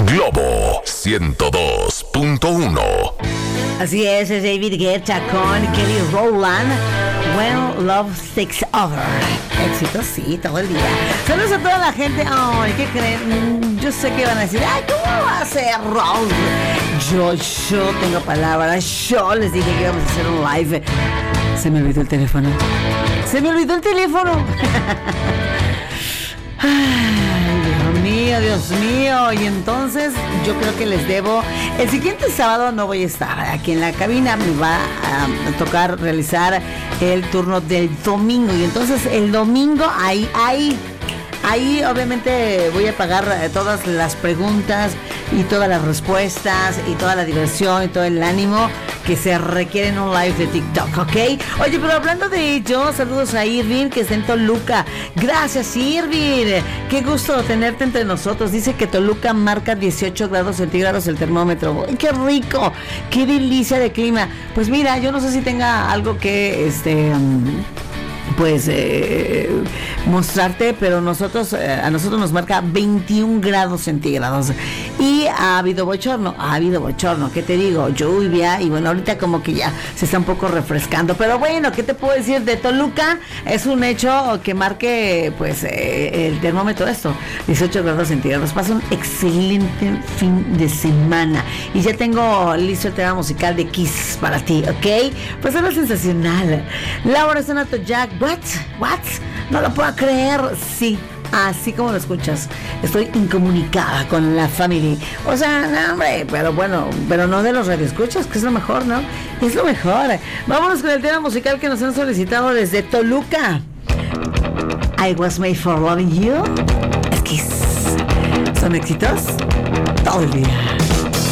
Globo 102.1. Así es David Guetta con Kelly Rowland. When Love Takes Over. Éxito, sí, todo el día. Saludos a toda la gente. Ay, ¿qué creen? Yo sé que van a decir, ay, ¿cómo va a ser Rose? Yo tengo palabras. Yo les dije que íbamos a hacer un live. Se me olvidó el teléfono. Ay, Dios mío. Y entonces yo creo que les debo. El siguiente sábado no voy a estar aquí en la cabina. Me va a tocar realizar el turno del domingo. Y entonces el domingo ahí obviamente voy a pagar todas las preguntas y todas las respuestas y toda la diversión y todo el ánimo que se requiere en un live de TikTok, ¿ok? Oye, pero hablando de ello, saludos a Irving, que está en Toluca. Gracias, Irving. Qué gusto tenerte entre nosotros. Dice que Toluca marca 18 grados centígrados el termómetro. ¡Ay, qué rico! ¡Qué delicia de clima! Pues mira, yo no sé si tenga algo que, mostrarte, pero a nosotros nos marca 21 grados centígrados y ha habido bochorno, ¿qué te digo? Lluvia, y bueno, ahorita como que ya se está un poco refrescando, pero bueno, ¿qué te puedo decir de Toluca? Es un hecho que marque pues el termómetro 18 grados centígrados. Pasa un excelente fin de semana y ya tengo listo el tema musical de Kiss para ti, ¿ok? Pues algo sensacional. Laura Sonato Jack. What? No lo puedo creer. Sí, así como lo escuchas. Estoy incomunicada con la familia. O sea, no, hombre, pero bueno, pero no de los radioescuchas, que es lo mejor, ¿no? Es lo mejor. Vámonos con el tema musical que nos han solicitado desde Toluca. I Was Made for Loving You. Es que son éxitos todo el día.